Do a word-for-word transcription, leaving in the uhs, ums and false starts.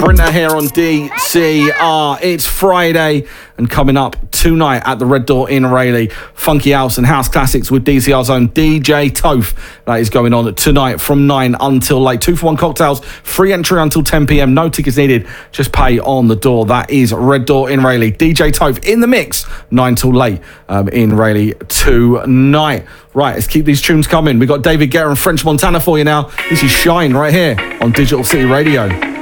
Brinter here on D C R. It's Friday, and coming up tonight at the Red Door in Rayleigh, Funky House and House Classics with D C R's own D J Toph. That is going on tonight from nine until late. Two for one cocktails, free entry until ten p.m. No tickets needed, just pay on the door. That is Red Door in Rayleigh. D J Toph in the mix, nine till late um, in Rayleigh tonight. Right, let's keep these tunes coming. We've got David Guetta and French Montana for you now. This is Shine right here on Digital City Radio.